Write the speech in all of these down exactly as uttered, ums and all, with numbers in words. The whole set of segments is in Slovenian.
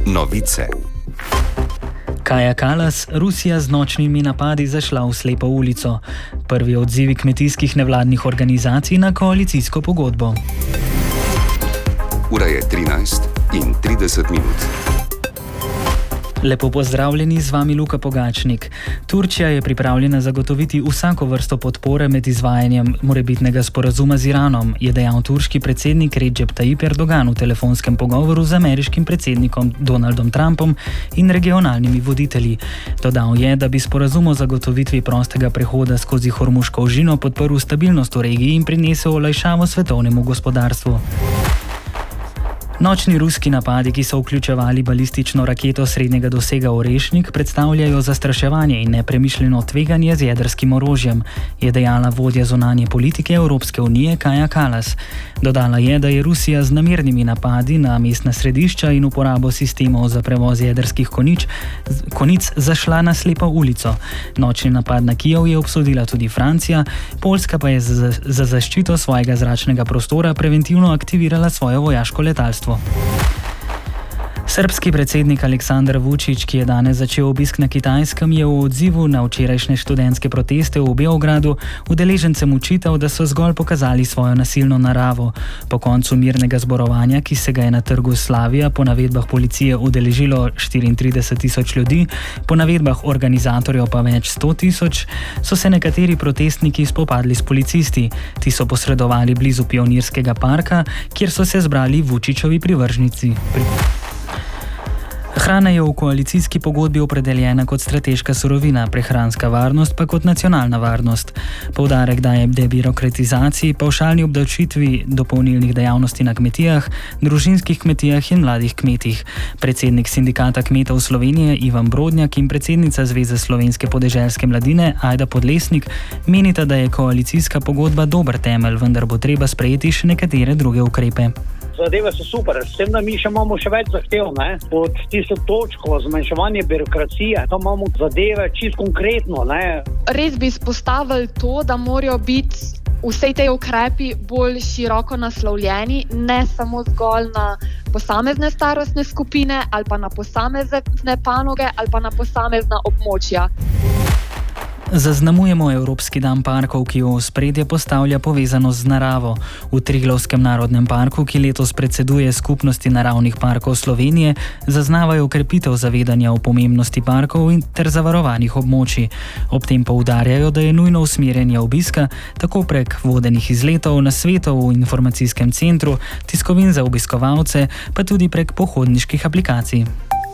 Novice. Kaja Kallas, Rusija z nočnimi napadi zašla v slepo ulico. Prvi odzivi kmetijskih nevladnih organizacij na koalicijsko pogodbo. Ura je trinajst in trideset minut. Lepo pozdravljeni, z vami Luka Pogačnik. Turčija je pripravljena zagotoviti vsako vrsto podpore med izvajanjem morebitnega sporazuma z Iranom, je dejal turški predsednik Recep Tayyip Erdogan v telefonskem pogovoru z ameriškim predsednikom Donaldom Trumpom in regionalnimi voditelji. Dodal je, da bi sporazum o zagotovitvi prostega prehoda skozi Hormuško ožino podprl stabilnost v regiji in prinesel olajšavo svetovnemu gospodarstvu. Nočni ruski napadi, ki so vključevali balistično raketo srednjega dosega Orešnik, predstavljajo zastraševanje in nepremišljeno tveganje z jedrskim orožjem, je dejala vodja zunanje politike Evropske unije Kaja Kallas. Dodala je, da je Rusija z namernimi napadi na mestna središča in uporabo sistemov za prevoz jedrskih konič, konic zašla na slepo ulico. Nočni napad na Kijev je obsodila tudi Francija, Poljska pa je za, za zaščito svojega zračnega prostora preventivno aktivirala svoje vojaško letalstvo. Srbski predsednik Aleksandar Vučić, ki je danes začel obisk na Kitajskem, je v odzivu na včerajšnje študentske proteste v Beogradu udeležencem očital, da so zgolj pokazali svojo nasilno naravo. Po koncu mirnega zborovanja, ki se ga je na trgu Slavija po navedbah policije udeležilo štiriintrideset tisoč ljudi, po navedbah organizatorjev pa več sto tisoč, so se nekateri protestniki spopadli s policisti. Ti so posredovali blizu Pionirskega parka, kjer so se zbrali Vučićovi privržnici. Pri Hrana je v koalicijski pogodbi opredeljena kot strateška surovina, prehranska varnost pa kot nacionalna varnost. Poudarek daje debirokratizaciji, pavšalni obdavčitvi dopolnilnih dejavnosti na kmetijah, družinskih kmetijah in mladih kmetih. Predsednik Sindikata kmetov Slovenije Ivan Brodnjak in predsednica Zveze slovenske podeželske mladine Ajda Podlesnik menita, da je koalicijska pogodba dober temelj, vendar bo treba sprejeti še nekatere druge ukrepe. Zadeve so super, s tem, da mi še imamo še več zahtev, ne? Pod tisto točko zmanjševanje birokracije, tam imamo zadeve čisto konkretno, ne? Res bi izpostavili to, da morajo biti vse te ukrepi bolj široko naslovljeni, ne samo zgolj na posamezne starostne skupine ali pa na posamezne panoge ali pa na posamezna območja. Zaznamujemo Evropski dan parkov, ki v ospredje postavlja povezanost z naravo. V Triglavskem narodnem parku, ki letos predseduje Skupnosti naravnih parkov Slovenije, zaznavajo krepitev zavedanja o pomembnosti parkov in ter zavarovanih območij. Ob tem poudarjajo, da je nujno usmerjanje obiska tako prek vodenih izletov, nasvetov v informacijskem centru, tiskovin za obiskovalce, pa tudi prek pohodniških aplikacij.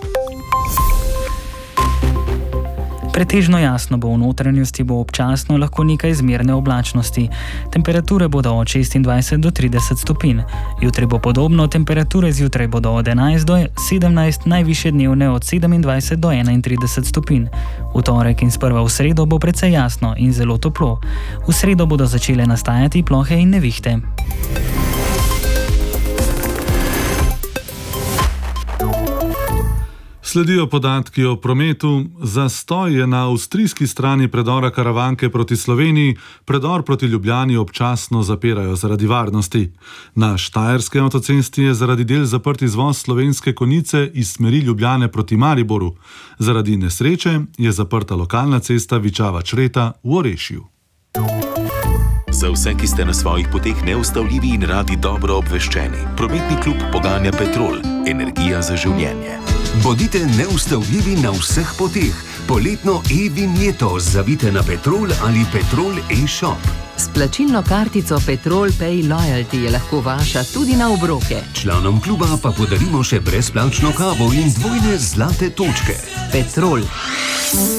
Pretežno jasno bo, v notranjosti bo občasno lahko nekaj zmerne oblačnosti. Temperature bodo od šestindvajset do trideset stopinj. Jutri bo podobno, temperature zjutraj bodo od enajst do sedemnajst, najvišje dnevne od sedemindvajset do enaintrideset stopinj. V torek in sprva v sredo bo precej jasno in zelo toplo. V sredo bodo začele nastajati plohe in nevihte. Sledijo podatki o prometu. Zastoj je na avstrijski strani predora Karavanke proti Sloveniji, predor proti Ljubljani občasno zapirajo zaradi varnosti. Na štajerski avtocesti je zaradi del zaprt izvoz Slovenske Konjice iz smeri Ljubljane proti Mariboru. Zaradi nesreče je zaprta lokalna cesta Vičava-Čreta v Orešju. Za vse, ki ste na svojih poteh neustavljivi in radi dobro obveščeni, prometni klub poganja Petrol, energija za življenje. Bodite neustavljivi na vseh poteh. Poletno e-vinjeto zavite na Petrol ali Petrol e-shop. S plačilno kartico Petrol Pay Loyalty je lahko vaša tudi na obroke. Članom kluba pa podarimo še brezplačno kavo in dvojne zlate točke. Petrol.